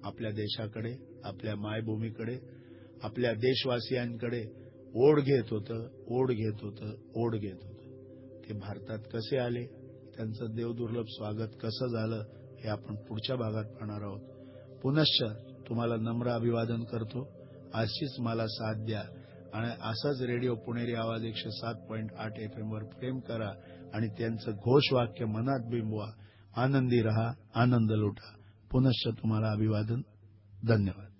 आपल्या देशाकडे, आपल्या मायभूमीकडे, आपल्या देशवासियांकडे ओढ घेत होतं. ते भारतात कसे आले, त्यांचं देवदुर्लभ स्वागत कसं झालं, हे आपण पुढच्या भागात पाहणार आहोत. पुनश्च तुम्हाला नम्र अभिवादन करतो. अशीच मला साथ द्या आणि असंच रेडिओ पुणेरी आवाज 107.8 FM वर प्रेम करा आणि त्यांचं घोषवाक्य मनात बिंबवा. आनंदी रहा, आनंद लुटा. पुनश्च तुम्हाला अभिवादन. धन्यवाद.